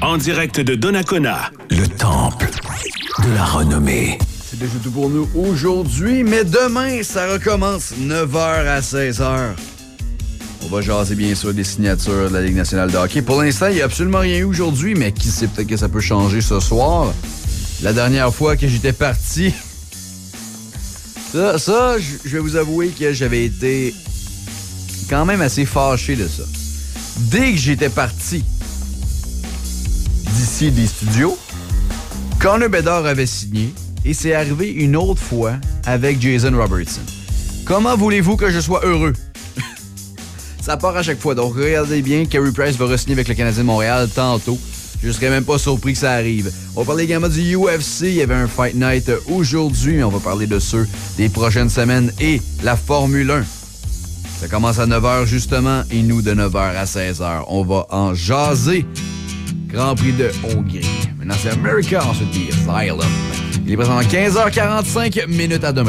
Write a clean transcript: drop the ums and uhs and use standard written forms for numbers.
En direct de Donnacona, le temple de la renommée. C'est déjà tout pour nous aujourd'hui, mais demain, ça recommence 9h à 16h. On va jaser bien sûr des signatures de la Ligue nationale de hockey. Pour l'instant, il n'y a absolument rien eu aujourd'hui, mais qui sait, peut-être que ça peut changer ce soir. La dernière fois que j'étais parti, ça, je vais vous avouer que j'avais été quand même assez fâché de ça. Dès que j'étais parti d'ici des studios, Connor Bedard avait signé et c'est arrivé une autre fois avec Jason Robertson. Comment voulez-vous que je sois heureux? Ça part à chaque fois. Donc, regardez bien, Carey Price va re-signer avec le Canadien de Montréal tantôt. Je serais même pas surpris que ça arrive. On va parler également du UFC. Il y avait un Fight Night aujourd'hui, mais on va parler de ceux des prochaines semaines et la Formule 1. Ça commence à 9h justement et nous de 9h à 16h. On va en jaser. Grand Prix de Hongrie. Maintenant, c'est America, ensuite The Asylum. Il est présentement 15h45 à demain.